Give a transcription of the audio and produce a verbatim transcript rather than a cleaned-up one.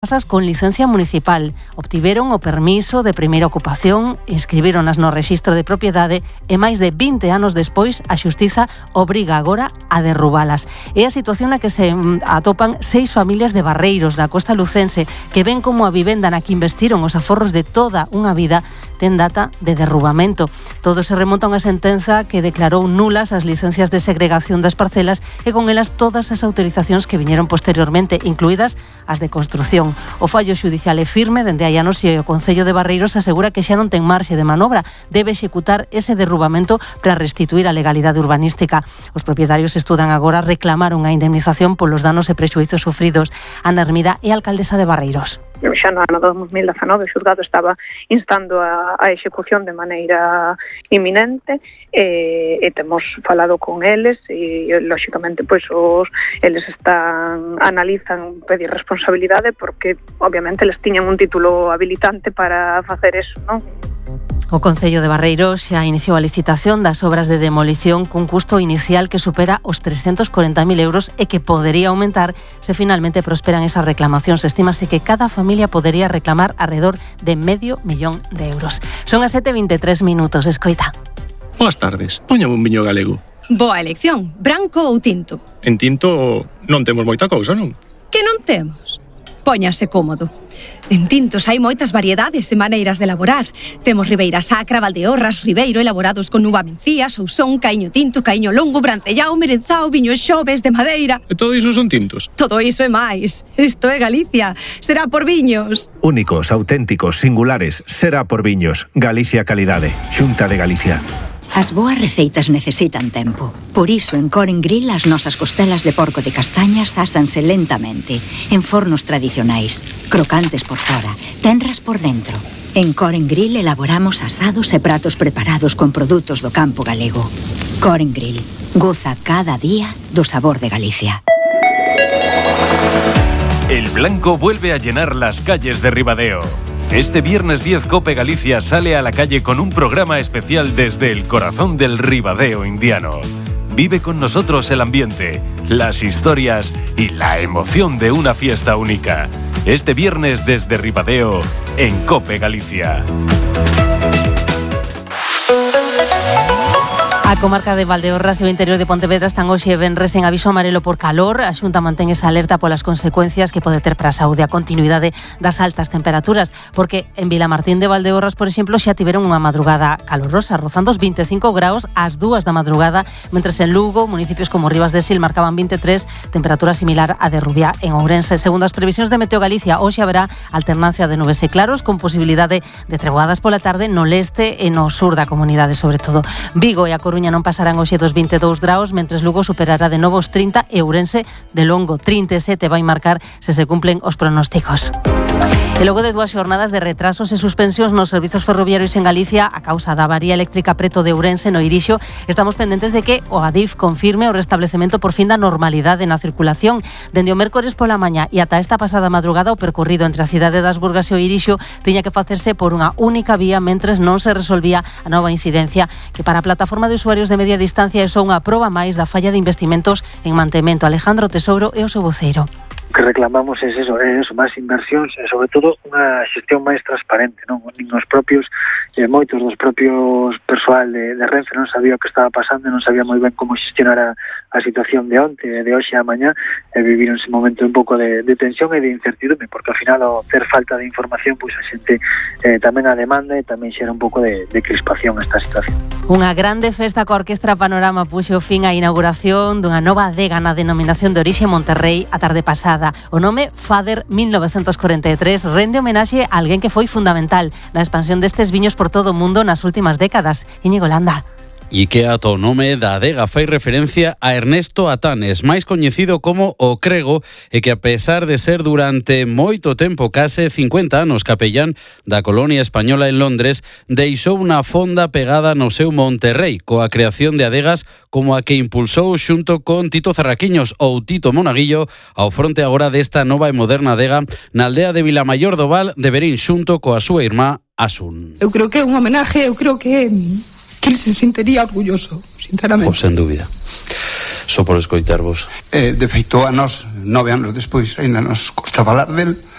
casas con licencia municipal. Obtiveron o permiso de primeira ocupación, inscribíronas no rexistro de propiedade e máis de vinte anos despois a xustiza obriga agora a derrubalas. É a situación na que se atopan seis familias de Barreiros na costa lucense que ven como a vivenda na que investiron os aforros de toda unha vida ten data de derrubamento. Todo se remonta a unha sentenza que declarou nulas as licencias de segregación das parcelas e con elas todas as autorizacións que viñeron posteriormente, incluídas as de construción. O fallo xudicial é firme dende hai anos e o Concello de Barreiros asegura que xa non ten marxe de manobra, debe executar ese derrubamento para restituir a legalidade urbanística. Os propietarios estudan agora reclamar unha indemnización polos danos e prexuízos sufridos. Ana Hermida é alcaldesa de Barreiros. Xa no ano dos mil dezanove o xulgado estaba instando a, a execución de maneira inminente e, e temos falado con eles e, lóxicamente, pois os eles están analizan pedir responsabilidade porque, obviamente, eles tiñan un título habilitante para facer eso, non? O Concello de Barreiros xa iniciou a licitación das obras de demolición cun custo inicial que supera os trescentos corenta mil euros e que podería aumentar se finalmente prosperan esas reclamacións. Estímase que cada familia podería reclamar alrededor de medio millón de euros. Son as sete e vinte e tres minutos, escoita. Boas tardes, póñame un viño galego. Boa elección, branco ou tinto? En tinto non temos moita cousa, non? Que non temos? Póñase cómodo. En tintos hai moitas variedades e maneiras de elaborar. Temos Ribeira Sacra, Valdeorras, Ribeiro, elaborados con uva mencía, Sousón, Caíño Tinto, Caíño Longo, Brancellao, Merenzao, Viños Xoves, de madeira. E todo iso son tintos? Todo iso e máis. Isto é Galicia. Será por viños. Únicos, auténticos, singulares. Será por viños. Galicia Calidade. Xunta de Galicia. As boas receitas necesitan tempo. Por iso, en Coren Grill, as nosas costelas de porco de castañas ásanse lentamente, en fornos tradicionais, crocantes por fora, tenras por dentro. En Coren Grill elaboramos asados e pratos preparados con produtos do campo galego. Coren Grill. Goza cada día do sabor de Galicia. El blanco vuelve a llenar las calles de Ribadeo. Este viernes diez COPE Galicia sale a la calle con un programa especial desde el corazón del Ribadeo indiano. Vive con nosotros el ambiente, las historias y la emoción de una fiesta única. Este viernes desde Ribadeo en COPE Galicia. A comarca de Valdeorras e o interior de Pontevedra están hoxe venres en aviso amarelo por calor. A Xunta mantén esa alerta polas consecuencias que pode ter para a saúde a continuidade das altas temperaturas, porque en Vilamartín de Valdeorras, por exemplo, xa tiveron unha madrugada calorosa, rozando os vinte e cinco graus ás dúas da madrugada, mentres en Lugo, municipios como Rivas de Sil marcaban vinte e tres, temperatura similar a de Rubiá en Ourense. Segundo as previsións de Meteo Galicia, hoxe haberá alternancia de nubes e claros con posibilidade de treboadas pola tarde no leste e no sur da comunidade, sobre todo Vigo e a Coruña non pasarán hoxe dos vinte e dous graus, mentres Lugo superará de novo os trinta e Ourense de longo trinta e sete vai marcar se se cumplen os pronósticos. E logo de dúas xornadas de retrasos e suspensións nos servizos ferroviarios en Galicia a causa da avaría eléctrica preto de Ourense no Irixo, estamos pendentes de que o Adif confirme o restablecemento por fin da normalidade na circulación. Dende o mércores pola mañá e ata esta pasada madrugada o percorrido entre a cidade das Burgas e o Irixo tiña que facerse por unha única vía mentres non se resolvía a nova incidencia que para a plataforma de usuarios de media distancia é só unha proba máis da falla de investimentos en mantemento. Alejandro Tesouro e o seu voceiro. O que reclamamos é eso, é eso, máis inversións e sobre todo unha xestión máis transparente, non? Nin os propios, eh, moitos dos propios persoal de, de Renfe non sabía o que estaba pasando, non sabía moi ben como xestionar a, a situación de onte, de hoxe a mañá, e viviron ese momento un pouco de, de tensión e de incertidumbre, porque ao final ao ter falta de información, pois a xente eh, tamén a demanda e tamén xera un pouco de, de crispación esta situación. Unha grande festa coa Orquestra Panorama puxo fin á inauguración dunha nova adega na denominación de orixe Monterrey a tarde pasada. O nome Fader mil novecentos corenta e tres rende homenaxe a alguén que foi fundamental na expansión destes viños por todo o mundo nas últimas décadas, Íñigo Landa. E que ata o nome da adega fai referencia a Ernesto Atanes, máis coñecido como o Crego, e que a pesar de ser durante moito tempo, case cincuenta anos, capellán da colonia española en Londres, deixou unha fonda pegada no seu Monterrey, coa creación de adegas como a que impulsou xunto con Tito Zarraquiños ou Tito Monaguillo ao fronte agora desta nova e moderna adega na aldea de Vilamayor do Val de Verín xunto coa súa irmá Asun. Eu creo que é un homenaje, eu creo que que ele se sentiría orgulloso, sinceramente. Pois sen dúbida. Só por escoitarvos. Eh, de feito, a nós, nove anos despois, ainda nos costa falar del.